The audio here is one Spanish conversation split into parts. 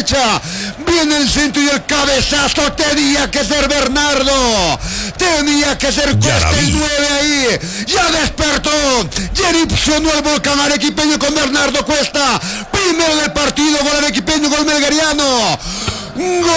derecha. Viene el centro y el cabezazo. Tenía que ser Bernardo. Tenía que ser Cuesta el 9 ahí. Ya despertó. Ya erupcionó el volcán arequipeño con Bernardo Cuesta. Primero del partido, gol arequipeño, gol melgariano. ¡Gol!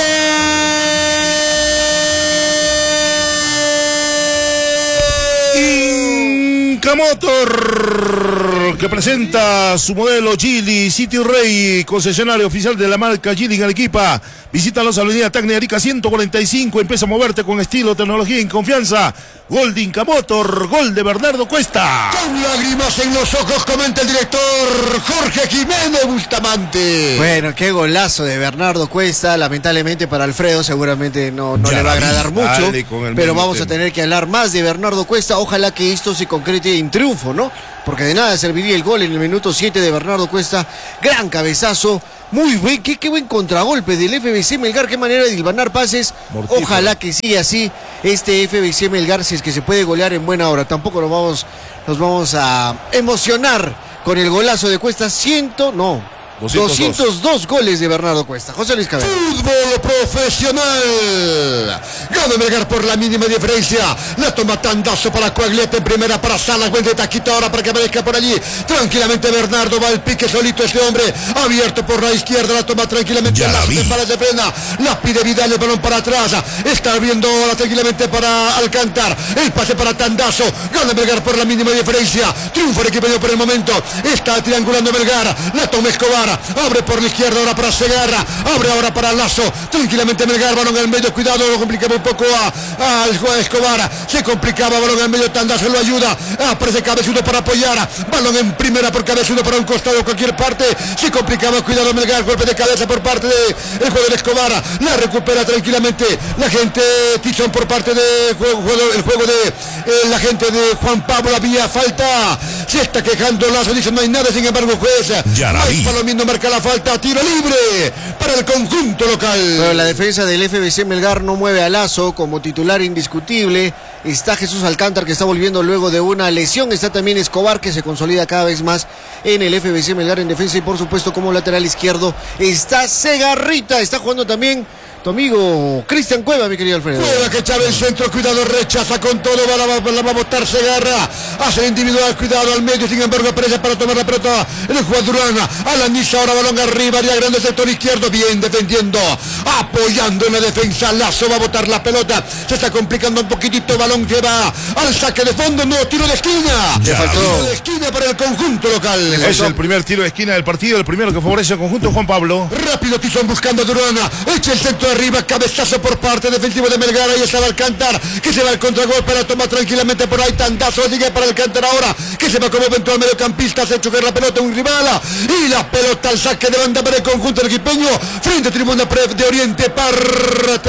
Incamotor, que presenta su modelo Geely City Ray, concesionario oficial de la marca Geely en Arequipa. Visítalos a la avenida Tacne Arica 145. Empieza a moverte con estilo, tecnología y confianza. Gol de Incamotor, gol de Bernardo Cuesta. Con lágrimas en los ojos comenta el director Jorge Jiménez Bustamante. Bueno, qué golazo de Bernardo Cuesta. Lamentablemente para Alfredo seguramente no le va a agradar mucho, pero vamos a tener que hablar más de Bernardo Cuesta. Ojalá que esto se concrete en triunfo, ¿no? Porque de nada serviría el gol en el minuto 7 de Bernardo Cuesta. Gran cabezazo. Muy buen, qué buen contragolpe del FBC Melgar, qué manera de hilvanar pases. Mortífero. Ojalá que siga así este FBC Melgar, si es que se puede golear en buena hora. Tampoco nos vamos a emocionar con el golazo de Cuesta. 202 goles de Bernardo Cuesta. José Luis Cabello. Fútbol profesional. Gana Melgar por la mínima diferencia. La toma Tandazo para Coagliete en primera, para Salas. Buen de taquito ahora para que aparezca por allí. Tranquilamente Bernardo va al pique solito este hombre. Abierto por la izquierda. La toma tranquilamente. Para se frena. La pide Vidal, el balón para atrás. Está viendo ahora tranquilamente para Alcántar. El pase para Tandazo. Gana Melgar por la mínima diferencia. Triunfo equipeño por el momento. Está triangulando Melgar. La toma Escobar. Abre por la izquierda ahora para Segarra. Abre ahora para Lazo. Tranquilamente Melgar. Balón en el medio. Cuidado. Lo complicaba un poco a Escobar. Se complicaba. Balón en el medio. Tandazo lo ayuda. Aparece Cabezudo para apoyar. Balón en primera por Cabezudo para un costado. Cualquier parte. Se complicaba. Cuidado Melgar. Golpe de cabeza por parte del jugador Escobar. La recupera tranquilamente la gente Tizón por parte del juego de la gente de Juan Pablo. Había falta. Se está quejando Lazo. Dice no hay nada. Sin embargo juez Palomino marca la falta. Tiro libre para el conjunto local. Pero la defensa del FBC Melgar no mueve a Lazo como titular indiscutible. Está Jesús Alcántar, que está volviendo luego de una lesión. Está también Escobar, que se consolida cada vez más en el FBC Melgar en defensa. Y por supuesto como lateral izquierdo está Segarrita. Está jugando también tu amigo Cristian Cueva, mi querido Alfredo. Cueva que echaba el centro, cuidado, rechaza con todo, la va a botar Segarra, hace el individual, cuidado al medio, sin embargo aparece para tomar la pelota el jugador Durán, a la Niza, ahora balón arriba, área grande, sector izquierdo, bien defendiendo, apoyando en la defensa, Lazo va a botar la pelota, se está complicando un poquitito, balón que va al saque de fondo, no, tiro de esquina, tiro de esquina para el conjunto local. Es el primer tiro de esquina del partido, el primero que favorece al conjunto Juan Pablo. Rápido Tizón buscando a Durán, echa el centro arriba, cabezazo por parte defensivo de Melgar, ahí estaba Alcántar, que se va al contragolpe, la toma tranquilamente por ahí, Tandazo, sigue para Alcántar ahora, que se va como eventual mediocampista, se choca la pelota, un rival, y la pelota al saque de banda para el conjunto arequipeño, frente a Tribuna de Oriente, parte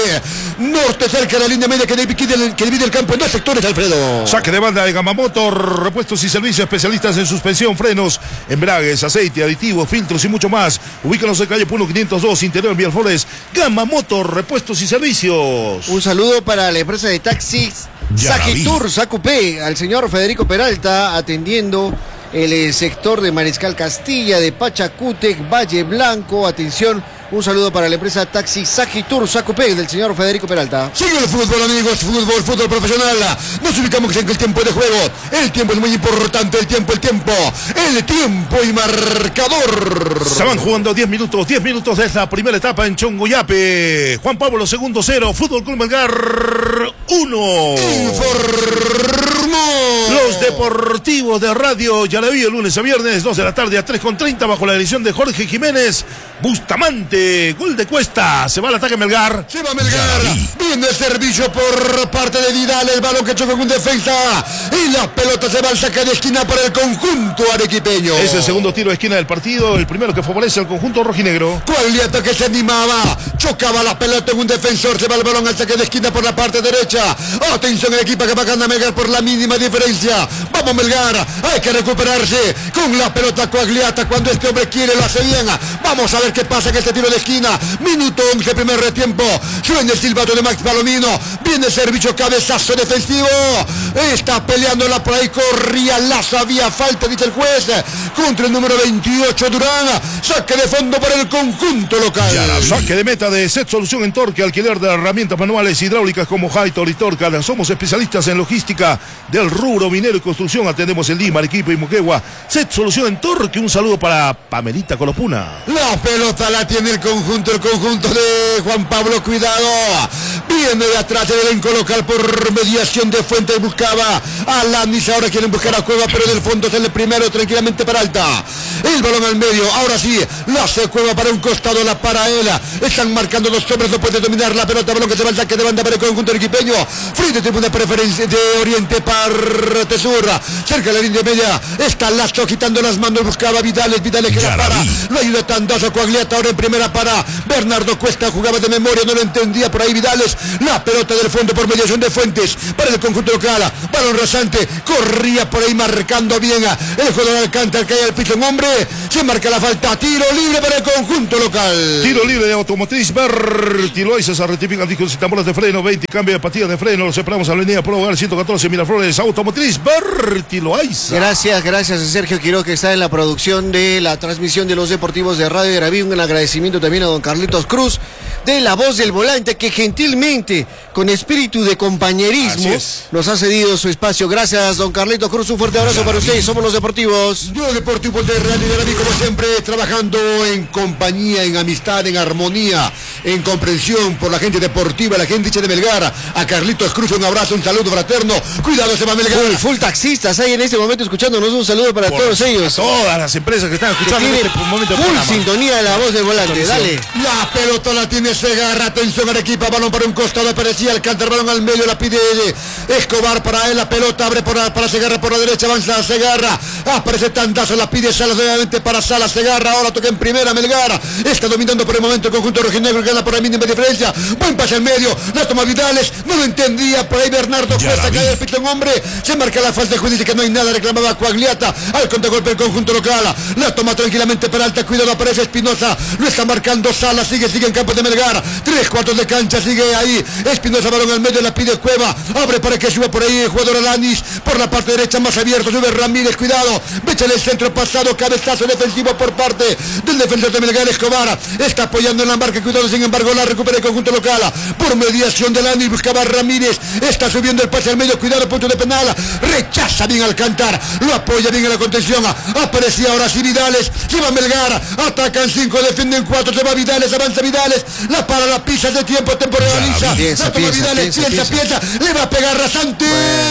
norte, cerca de la línea media que divide el campo en dos sectores, Alfredo. Saque de banda de Gama Motor, repuestos y servicios especialistas en suspensión, frenos, embragues, aceite, aditivos, filtros y mucho más. Ubícanos en calle Puno 502, interior Villalflores. Gama Motor, repuestos y servicios. Un saludo para la empresa de taxis Sagitur, Sacupé, al señor Federico Peralta, atendiendo el sector de Mariscal Castilla, de Pachacútec, Valle Blanco. Atención, un saludo para la empresa Taxi Sagitur Sacupé del señor Federico Peralta. Sigue el fútbol, amigos, fútbol profesional. Nos ubicamos en el tiempo de juego. El tiempo es muy importante, el tiempo y marcador. Se van jugando 10 minutos de esta primera etapa en Chongoyape. Juan Pablo, segundo 0, Fútbol Club Melgar 1. Los deportivos de Radio Yaraví, el lunes a viernes, 2 de la tarde a 3:30, bajo la dirección de Jorge Jiménez Bustamante. Gol de Cuesta, se va al ataque Melgar. Se va Melgar, viene el servicio por parte de Vidal, el balón que choca con defensa y la pelota se va al saque de esquina para el conjunto arequipeño. Es el segundo tiro de esquina del partido, el primero que favorece al conjunto rojinegro. Cuagliata que se animaba, chocaba la pelota en un defensor, se va el balón al saque de esquina por la parte derecha. Atención, el equipo que va a ganar Melgar por la mínima diferencia. Vamos Melgar, hay que recuperarse con la pelota Coagliata. Cuando este hombre quiere lo hace bien. Vamos a ver qué pasa en este tiro de esquina. Minuto 11, primer tiempo. Suena el silbato de Max Palomino. Viene el servicio, cabezazo defensivo. Está peleándola por ahí, corría Lazo, había falta, dice el juez, contra el número 28 Durán. Saque de fondo para el conjunto local. Ya, saque de meta de Set Solución en Torque, alquiler de herramientas manuales hidráulicas como Haitor y Torca. Somos especialistas en logística del rubro minero y construcción. Atendemos en Lima, Arequipa y Moquegua. Set Solución en Torque. Un saludo para Pamelita Colopuna. La pelota la tiene el conjunto de Juan Pablo, cuidado. Viene de atrás el elenco local por mediación de Fuentes, buscaba a Landis, ahora quieren buscar a Cueva, pero del fondo sale primero tranquilamente Peralta. El balón al medio, ahora sí, la hace Cueva para un costado, la para él. Están marcando dos hombres, no puede dominar la pelota, balón que se va al saque de banda para el conjunto equipeño. Frente tribuna preferencia de Oriente, parte sur, cerca de la línea media, está Lazo quitando las manos, buscaba Vidales que la para, lo ayuda Tandazo, Coagliata ahora en primera para Bernardo Cuesta, jugaba de memoria, no lo entendía por ahí Vidales, la pelota del fondo por mediación de Fuentes, para el conjunto local, balón rasante, corría por ahí marcando bien el jugador Alcántara, cae al piso un hombre, se marca la falta, tiro libre para el conjunto local. Tiro libre de Automotriz Bertiloiza, se rectifican discos y tambores de freno, 20 cambio de patilla de freno, los separamos a la avenida Pro Hogar 114 Miraflores, Automotriz Bertiloiza. Gracias a Sergio Quiroz, que está en la producción de la transmisión de los deportivos de Radio Garaví. Un agradecimiento también a don Carlitos Cruz de La Voz del Volante, que gentilmente, con espíritu de compañerismo, nos ha cedido su espacio. Gracias, don Carlitos Cruz, un fuerte abrazo para ustedes. Somos los deportivos. Los deportivos de Radio Garaví, como siempre, trabajando en compañía, en amistad, en armonía, en comprensión por la gente deportiva, la gente de Melgar. A Carlitos Cruz un abrazo, un saludo fraterno. Cuidado, se va Melgar. Full taxistas hay en este momento escuchándonos. Un saludo para todos ellos. Todas las empresas que están escuchando en este momento. Full sintonía de La Voz del Volante. Dale. La pelota la tiene Segarra. Atención al equipo. Balón para un costado. Aparecía Alcántara. Balón al medio. La pide Escobar para él. La pelota abre para Segarra por la derecha. Avanza Segarra. Aparece Tandazo. La pide Salas nuevamente para Salas. Segarra. Ahora toca en primera Melgar. Está dominando por el momento el conjunto rojinegro. Gana por la mínima diferencia. Buen pase al medio. La toma Vidales. No lo entendía. Por ahí Bernardo Cuesta. Cae el pito un hombre. Se marca la falta. El juez dice que no hay nada. Reclamaba Coagliata. Al contragolpe el conjunto local. La toma tranquilamente Peralta. Cuidado. Aparece Espinosa. Lo está marcando Salas. Sigue en campo de Melgar. 3/4 de cancha. Sigue ahí. Espinosa, balón al medio. La pide Cueva. Abre para que suba por ahí el jugador Alanis. Por la parte derecha más abierto. Sube Ramírez. Cuidado. Véchale el centro pasado. Cabezazo defensivo por parte del defensor de Melgar. Escobar está apoyando en la marca. Cuidado. Sin embargo, la recupera el conjunto local. Por mediación de Alanis. Buscaba Ramírez. Está subiendo el pase al medio. Cuidado. Punto de penal. Rechaza bien Alcántara. Lo apoya bien en la contención. Aparecía ahora sí Vidales. Se va Melgar. Atacan 5. Defienden 4. Se va Vidales. Avanza Vidales. La para, la pisa de tiempo. Temporaliza. La toma Vidales. Piensa. Le va a pegar rasante.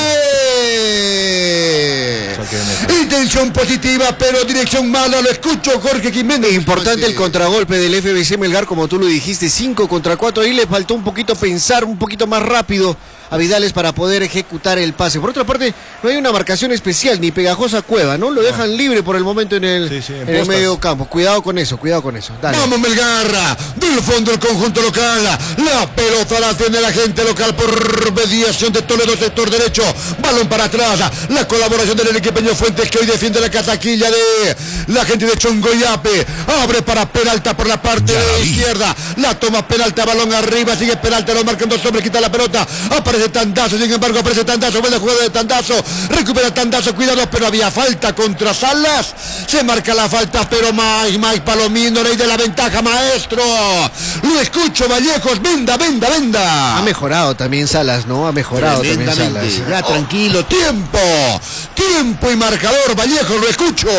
Intención positiva, pero dirección mala. Lo escucho, Jorge Jiménez. Importante el contragolpe del FBC Melgar, como tú lo dijiste, 5-4. Ahí le faltó un poquito pensar, un poquito más rápido a Vidales para poder ejecutar el pase. Por otra parte, no hay una marcación especial ni pegajosa Cueva, ¿no? Lo dejan libre por el momento en el medio campo. Cuidado con eso. Dale. Vamos Melgar, del fondo el conjunto local. La pelota la tiene la gente local por mediación de Toledo, sector derecho. Balón para atrás. La colaboración del equipeño Fuentes, que hoy defiende la cataquilla de la gente de Chongoyape. Abre para Peralta por la parte izquierda. La toma Peralta, balón arriba. Sigue Peralta, lo marcan dos hombres, quita la pelota. Aparece Tandazo, sin embargo aparece Tandazo, buena jugada de Tandazo, recupera Tandazo, cuidado, pero había falta contra Salas, se marca la falta, pero Mike Palomino, ley de la ventaja, maestro, lo escucho, Vallejos, venda. Ha mejorado también Salas, ¿no? Ha mejorado también Salas. Ya tranquilo, tiempo y marcador, Vallejos, lo escucho.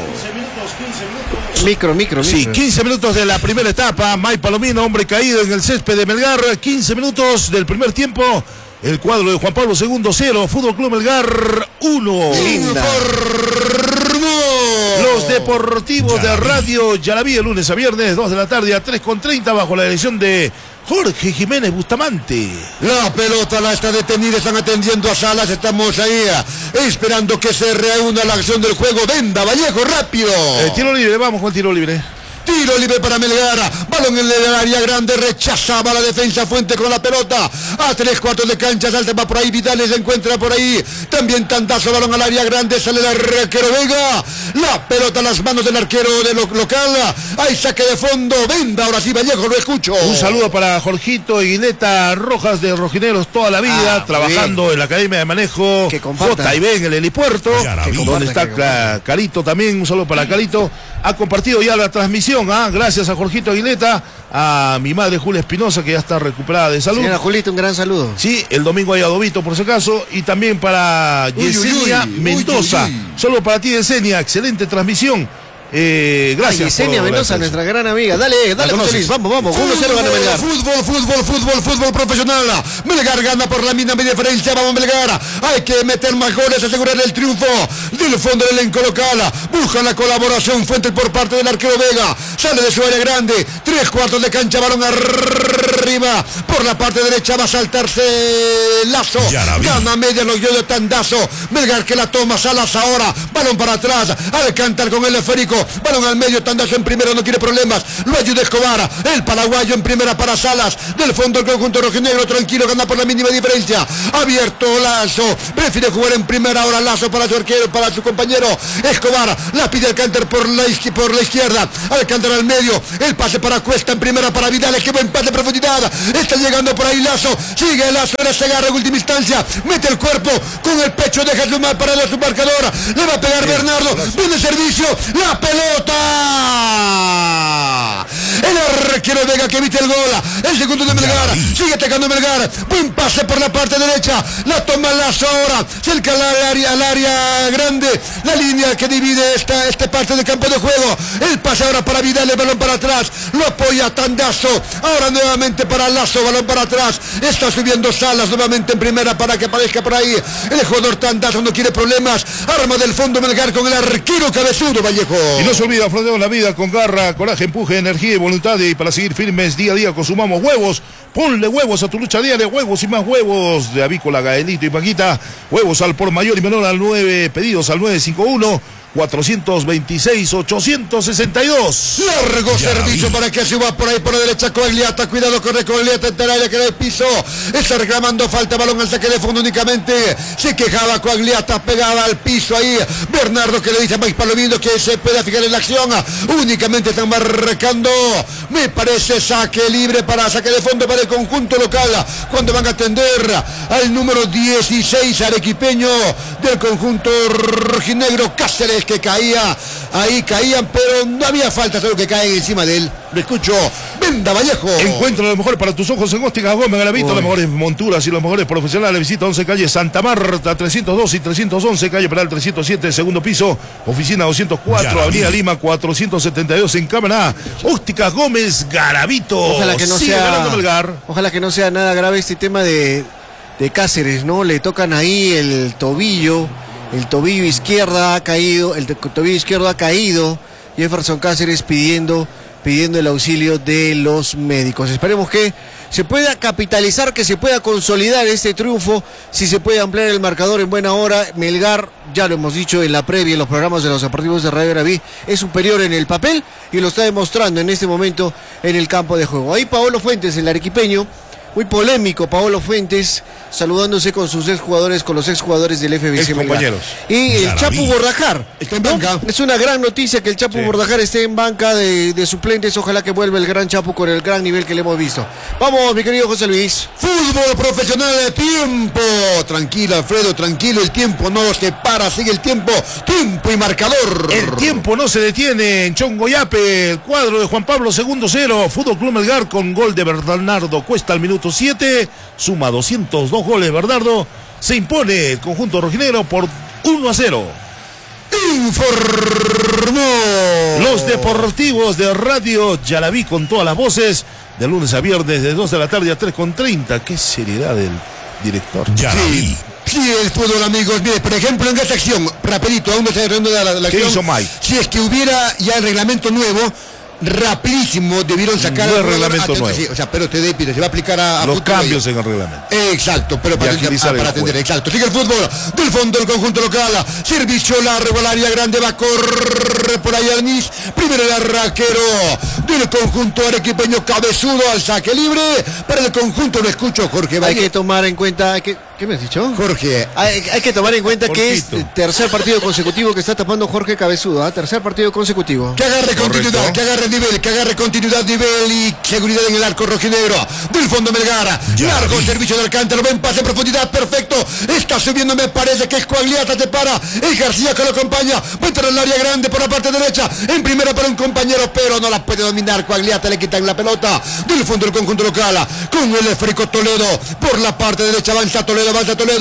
15 minutos. Sí, 15 minutos de la primera etapa. Mike Palomino, hombre caído en el césped de Melgar. 15 minutos del primer tiempo. El cuadro de Juan Pablo II 0. Fútbol Club Melgar 1. Los deportivos de Radio Yaraví, el lunes a viernes, 2 de la tarde a 3:30, bajo la dirección de Jorge Jiménez Bustamante. La pelota la está detenida, están atendiendo a Salas, estamos ahí esperando que se reúna la acción del juego. Venda, Vallejo, rápido. Tiro libre, vamos con tiro libre. tiro libre para Melgar, balón en el área grande, rechazaba la defensa Fuente con la pelota, a 3/4 de cancha, salta va por ahí, Vidal se encuentra por ahí, también tandazo, balón al área grande, sale el arquero Vega, la pelota a las manos del arquero de local, hay saque de fondo, Venda, ahora sí Vallejo, lo escucho. Un saludo para Jorgito Guileta Rojas de Rojineros toda la vida, trabajando en la Academia de Manejo J&B en el helipuerto, donde está Carito también, un saludo para Carito, ha compartido ya la transmisión, gracias a Jorgito Guileta, a mi madre Julia Espinosa, que ya está recuperada de salud. Señora Julita, un gran saludo. Sí, el domingo hay adobito por si acaso, y también para Yesenia Mendoza, solo para ti Yesenia, excelente transmisión. Gracias. Yesenia Mendoza, nuestra gran amiga. Dale, José Luis, vamos. 1-0 gana Melgar. Fútbol profesional. Melgar gana por la misma diferencia. Vamos Melgar. Hay que meter más goles, asegurar el triunfo del fondo del elenco local. Busca la colaboración Fuente por parte del arquero Vega. Sale de su área grande. 3/4 de cancha, balón arriba. Por la parte derecha va a saltarse Lazo. Gana media, lo dio de tandazo. Melgar que la toma, Salas ahora. Balón para atrás. Alcántara con el esférico. Balón al medio, tandazo en primera, no quiere problemas. Lo ayuda Escobar. El paraguayo en primera para Salas. Del fondo el conjunto rojinegro, tranquilo, gana por la mínima diferencia. Abierto Lazo. Prefiere jugar en primera ahora Lazo para su arquero, para su compañero Escobar. La pide Alcántara por la izquierda. Alcántara al medio. El pase para Cuesta en primera para Vidal. Que buen pase de profundidad. Está llegando por ahí Lazo. Sigue Lazo, se agarra en última instancia. Mete el cuerpo con el pecho. Deja su mal parado a su marcador. Le va a pegar Bernardo. Viene servicio. La pelota. El arquero Vega que evita el gol. El segundo de Melgar. Sigue atacando Melgar. Buen pase por la parte derecha. La toma Lazo ahora. Cerca al área grande. La línea que divide este parte del campo de juego. El pase ahora para Vidal. El balón para atrás. Lo apoya Tandazo. Ahora nuevamente para Lazo. Balón para atrás. Está subiendo Salas nuevamente en primera para que aparezca por ahí. El jugador Tandazo no quiere problemas. Arma del fondo Melgar con el arquero cabezudo Vallejo. Y no se olvida, afrontemos la vida con garra, coraje, empuje, energía y voluntad. Y para seguir firmes día a día consumamos huevos. Ponle huevos a tu lucha diaria, huevos y más huevos de Avícola, Gaelito y Paquita. Huevos al por mayor y menor al 9, pedidos al 951-426-862. Largo servicio para que suba por ahí por la derecha Coagliata. Cuidado, corre Coagliata en el área que da el piso. Está reclamando falta, balón al saque de fondo únicamente. Se quejaba Coagliata, pegaba al piso ahí. Bernardo que le dice a Mike Palomino que se pueda fijar en la acción. Únicamente están marcando. Me parece saque libre para saque de fondo para el conjunto local. Cuando van a atender al número 16 arequipeño del conjunto rojinegro, Cáceres, que caía. Ahí caían, pero no había falta, solo que caen encima de él. Lo escucho. Venda Vallejo. Encuentra lo mejor para tus ojos en Ópticas Gómez Garavito, las mejores monturas y los mejores profesionales. Visita 11 calle Santa Marta, 302 y 311, calle Peral 307, segundo piso, oficina 204, avenida Lima 472 en Cámara. Ópticas Gómez Garavito. Ojalá que no sea nada grave este tema de Cáceres, ¿no? Le tocan ahí el tobillo izquierdo ha caído. Jefferson Cáceres pidiendo el auxilio de los médicos. Esperemos que se pueda capitalizar, que se pueda consolidar este triunfo, si se puede ampliar el marcador en buena hora. Melgar, ya lo hemos dicho en la previa, en los programas de los deportivos de Radio Graví, es superior en el papel y lo está demostrando en este momento en el campo de juego. Ahí Paolo Fuentes, el arequipeño, muy polémico Paolo Fuentes, saludándose con sus exjugadores, con los exjugadores del FBC Melgar. Y el Chapu Bordajar está en banca. Es una gran noticia que el Chapu Bordajar esté en banca de suplentes. Ojalá que vuelva el gran Chapu con el gran nivel que le hemos visto. Vamos, mi querido José Luis. Fútbol profesional de tiempo. Tranquilo, Alfredo, tranquilo. El tiempo no se para, sigue el tiempo. Tiempo y marcador. El tiempo no se detiene en Chongoyape. El cuadro de Juan Pablo II 0. Fútbol Club Melgar con gol de Bernardo Cuesta al minuto 7. Suma 202 goles. Bernardo se impone el conjunto rojinegro por 1-0. Informó los deportivos de Radio Yaraví con todas las voces, de lunes a viernes de 2 de la tarde a 3:30. Qué seriedad del director. Sí, el fútbol, amigos. Mire, por ejemplo, en esta acción, rapidito, aún me está dando la acción. ¿Qué hizo Mike? Si es que hubiera ya el reglamento nuevo, rapidísimo debieron sacar el reglamento nuevo. Sí, o sea, pero te pide, se va a aplicar a los cambios en el reglamento. Exacto, pero para atender, exacto. Sigue el fútbol del fondo del conjunto local. Servicio largo al área grande, va a correr por ahí Alnis. Primero el arranquero del conjunto arequipeño, cabezudo al saque libre para el conjunto. Lo escucho, Jorge. Hay que tomar en cuenta ¿qué me has dicho? Jorge. Hay que tomar en cuenta que es el tercer partido consecutivo que está tapando Jorge Cabezudo, ¿eh? Tercer partido consecutivo. Que agarre continuidad, que agarre continuidad, nivel y seguridad en el arco rojinegro del fondo Melgar. Largo servicio de Alcántara, buen pase en profundidad, perfecto. Está subiendo, me parece que es Coagliata, se para. El García que lo acompaña, va a entrar al área grande por la parte derecha. En primera para un compañero, pero no la puede dominar. Coagliata le quitan la pelota del fondo del conjunto local. Con el esférico Toledo por la parte derecha, avanza Toledo.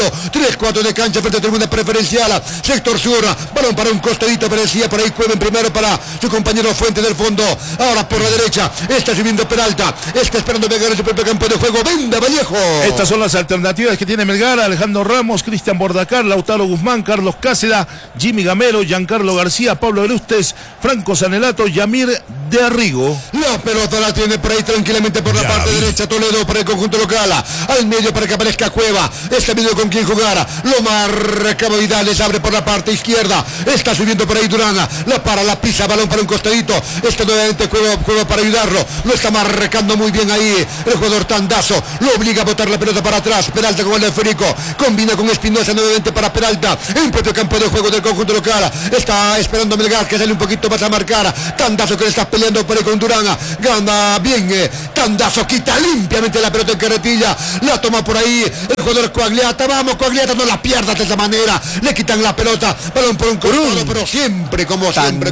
3-4 de cancha frente a tribuna preferencial, sector sur, balón para un costadito, parecía por ahí Cueva en primero para su compañero Fuente del fondo, ahora por la derecha, está subiendo Peralta, está esperando Melgar en su propio campo de juego, Venda Vallejo. Estas son las alternativas que tiene Melgar: Alejandro Ramos, Cristian Bordacar, Lautaro Guzmán, Carlos Cáceda, Jimmy Gamero, Giancarlo García, Pablo Erustes, Franco Sanelato, Yamir de Arrigo. La pelota la tiene por ahí tranquilamente por la parte derecha, Toledo para el conjunto local, al medio para que aparezca Cueva, está viendo con quién jugar, lo marca Vidal, les abre por la parte izquierda, está subiendo por ahí Durán, la para, la pisa, balón para un costadito, está nuevamente Cueva para ayudarlo, lo está marcando muy bien ahí el jugador Tandazo, lo obliga a botar la pelota para atrás, Peralta con el de Federico, combina con Espinosa nuevamente para Peralta, en propio campo de juego del conjunto local, está esperando Melgar que sale un poquito más a marcar, Tandazo que le está peleando por ahí con Durán, gana bien, Tandazo quita limpiamente la pelota en carretilla, la toma por ahí el jugador Coagliata, vamos Coagliata, no la pierdas de esa manera, le quitan la pelota, balón por un costado, pero siempre, como siempre,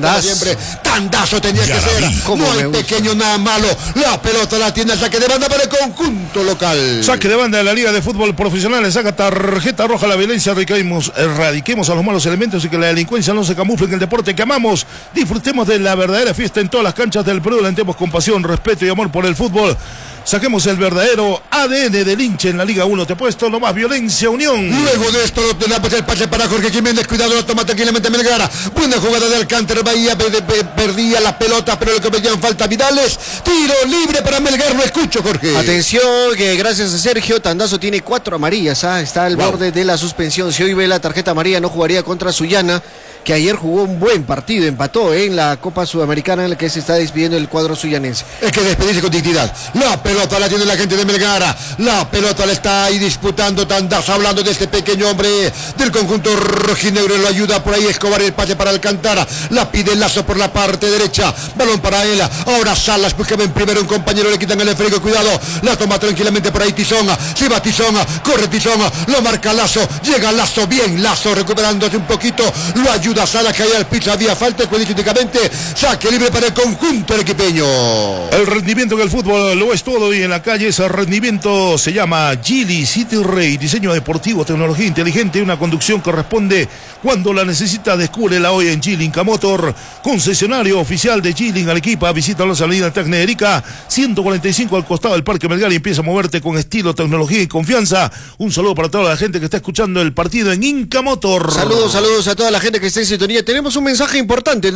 Tandazo tenía que ser, no hay pequeño nada malo, la pelota la tiene al saque de banda para el conjunto local. Saque de banda de la Liga de Fútbol Profesional, le saca tarjeta roja a la violencia, erradiquemos a los malos elementos y que la delincuencia no se camufle en el deporte que amamos, disfrutemos de la verdadera fiesta en todas las canchas del Perú, delantemos con pasión, respeto y amor por el fútbol. Saquemos el verdadero ADN del hincha en la Liga 1. Te he puesto nomás violencia, unión. Luego de esto, tenemos el pase para Jorge Jiménez. Cuidado, lo toma tranquilamente Melgar. Buena jugada de Alcántara. Bahía perdía la pelota, pero lo que pedían falta Vidales. Tiro libre para Melgar. Lo escucho, Jorge. Atención, que gracias a Sergio, Tandazo tiene 4 amarillas. Está al borde de la suspensión. Si hoy ve la tarjeta amarilla, no jugaría contra Sullana, que ayer jugó un buen partido, empató en la Copa Sudamericana en la que se está despidiendo el cuadro suyanense. Es que despedirse con dignidad. La pelota la tiene la gente de Melgar. La pelota la está ahí disputando Tandazo, hablando de este pequeño hombre del conjunto rojinegro. Lo ayuda por ahí Escobar, el pase para Alcántara. La pide el Lazo por la parte derecha. Balón para él. Ahora Salas buscaba en primero un compañero, le quitan el esférico. Cuidado. La toma tranquilamente por ahí Tizón. Se va Tizón. Corre Tizón. Lo marca Lazo. Llega Lazo. Bien Lazo recuperándose un poquito. Lo ayuda Salas, cae al piso, había falta cualitativamente, saque libre para el conjunto arequipeño. El rendimiento en el fútbol lo es todo y en la calle ese rendimiento se llama Geely City Rey, diseño deportivo, tecnología inteligente, una conducción que responde cuando la necesita. Descúbrela hoy en Geely Inca Motor, concesionario oficial de Geely en Arequipa. Visita la salida Tacne Erika 145 al costado del Parque Melgar y empieza a moverte con estilo, tecnología y confianza. Un saludo para toda la gente que está escuchando el partido en Inca Motor. Saludos a toda la gente que está en sintonía. Tenemos un mensaje importante,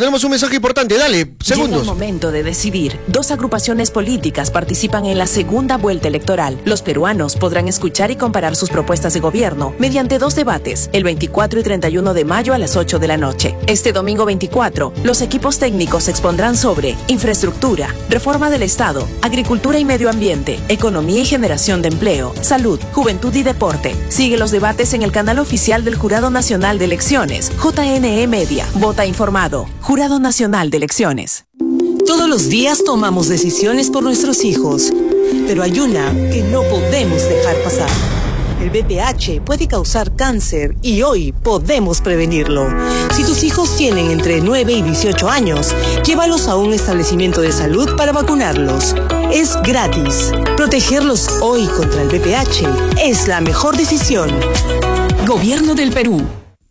dale, segundos. Llega el momento de decidir. 2 agrupaciones políticas participan en la segunda vuelta electoral. Los peruanos podrán escuchar y comparar sus propuestas de gobierno mediante 2 debates, el 24 y 31 de mayo a las 8 de la noche. Este domingo 24, los equipos técnicos expondrán sobre infraestructura, reforma del Estado, agricultura y medio ambiente, economía y generación de empleo, salud, juventud y deporte. Sigue los debates en el canal oficial del Jurado Nacional de Elecciones, JNE Media. Vota informado. Jurado Nacional de Elecciones. Todos los días tomamos decisiones por nuestros hijos, pero hay una que no podemos dejar pasar. El VPH puede causar cáncer y hoy podemos prevenirlo. Si tus hijos tienen entre 9 y 18 años, llévalos a un establecimiento de salud para vacunarlos. Es gratis. Protegerlos hoy contra el VPH es la mejor decisión. Gobierno del Perú.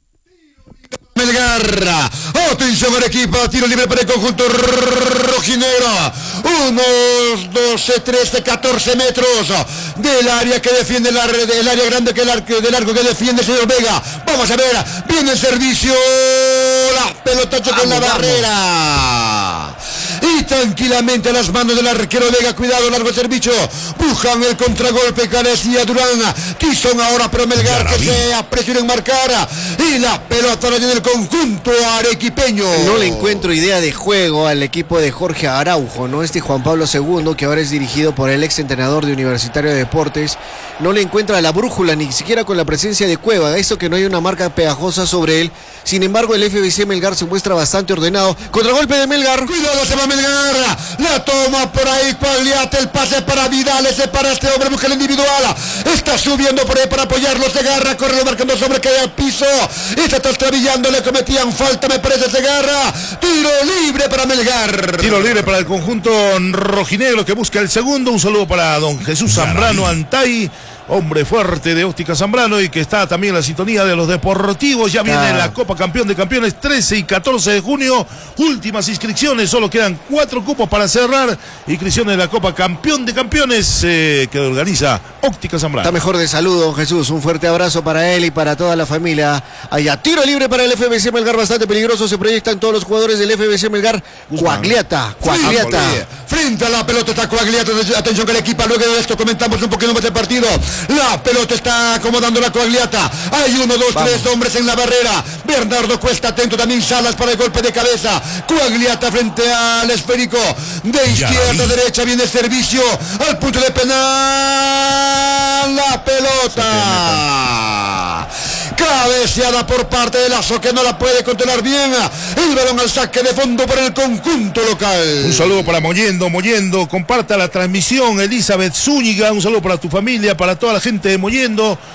Melgar, atención Arequipa, tiro libre para el conjunto rojinegro, unos 12, 13, 14 metros del área que defiende el área grande que del arco que defiende el señor Vega. Vamos a ver, viene el servicio, la pelota chocó en la barrera y y tranquilamente a las manos del arquero Vega. Cuidado, largo servicio. Buscan el contragolpe. Carecía Durán. Tizón ahora, pero Melgar que se apresura en marcar. Y la pelota la tiene el conjunto arequipeño. No le encuentro idea de juego al equipo de Jorge Araujo, ¿no? Juan Pablo II, que ahora es dirigido por el ex entrenador de Universitario de Deportes, no le encuentra la brújula, ni siquiera con la presencia de Cueva. Eso que no hay una marca pegajosa sobre él. Sin embargo, el FBC Melgar se muestra bastante ordenado. Contragolpe de Melgar. Cuidado, se va Melgar. La toma por ahí Quagliata. El pase para Vidal. Se para este hombre. Busca el individual. Está subiendo por ahí para apoyarlo. Segarra. Corre marcando sobre. Cae al piso. Y se está trabillando. Le cometían falta, me parece, Segarra. Tiro libre para Melgar. Tiro libre para el conjunto rojinegro que busca el segundo. Un saludo para don Jesús Zambrano Antay, hombre fuerte de Óptica Zambrano y que está también en la sintonía de los deportivos. Ya viene la Copa Campeón de Campeones 13 y 14 de junio. Últimas inscripciones, solo quedan 4 cupos para cerrar. Inscripciones de la Copa Campeón de Campeones que organiza Óptica Zambrano. Está mejor de salud, don Jesús. Un fuerte abrazo para él y para toda la familia. Allá, tiro libre para el FBC Melgar, bastante peligroso. Se proyectan todos los jugadores del FBC Melgar. Quagliata. Frente a la pelota está Quagliata. Atención que el equipo, luego de esto comentamos un poquito más del partido. La pelota está acomodando la Quagliata. Hay 1, 2, 3 hombres en la barrera. Bernardo Cuesta atento, también Salas para el golpe de cabeza. Quagliata frente al esférico. De izquierda a derecha viene el servicio al punto de penal. La pelota cabeceada por parte de Lazo, que no la puede controlar bien. El balón al saque de fondo para el conjunto local. Un saludo para Mollendo, comparta la transmisión. Elizabeth Zúñiga, un saludo para tu familia, para toda la gente de Mollendo.